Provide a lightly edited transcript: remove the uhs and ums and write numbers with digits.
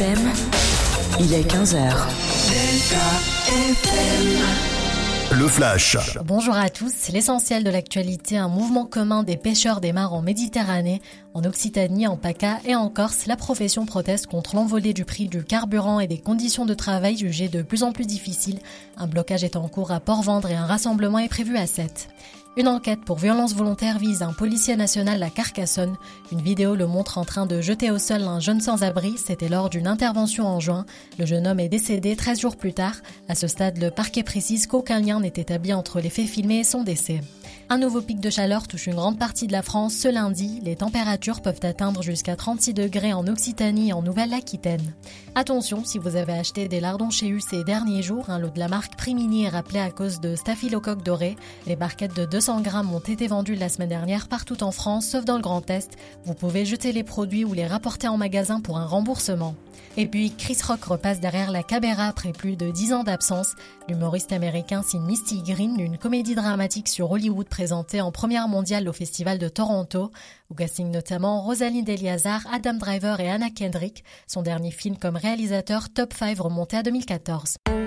FM, il est 15h. Le Flash. Bonjour à tous. L'essentiel de l'actualité, un mouvement commun des pêcheurs des mares en Méditerranée, en Occitanie, en PACA et en Corse. La profession proteste contre l'envolée du prix du carburant et des conditions de travail jugées de plus en plus difficiles. Un blocage est en cours à Port-Vendre et un rassemblement est prévu à Sète. Une enquête pour violence volontaire vise un policier national à Carcassonne. Une vidéo le montre en train de jeter au sol un jeune sans-abri. C'était lors d'une intervention en juin. Le jeune homme est décédé 13 jours plus tard. À ce stade, le parquet précise qu'aucun lien n'est établi entre les faits filmés et son décès. Un nouveau pic de chaleur touche une grande partie de la France ce lundi. Les températures peuvent atteindre jusqu'à 36 degrés en Occitanie et en Nouvelle-Aquitaine. Attention, si vous avez acheté des lardons chez U ces derniers jours, un lot de la marque Primini est rappelé à cause de staphylocoque doré. Les barquettes de 200 grammes ont été vendues la semaine dernière partout en France, sauf dans le Grand Est. Vous pouvez jeter les produits ou les rapporter en magasin pour un remboursement. Et puis, Chris Rock repasse derrière la caméra après plus de 10 ans d'absence. L'humoriste américain signe Misty Green, une comédie dramatique sur Hollywood présentée en première mondiale au Festival de Toronto. Au casting notamment Rosaline Eliazar, Adam Driver et Anna Kendrick. Son dernier film comme réalisateur, Top 5, remonté à 2014.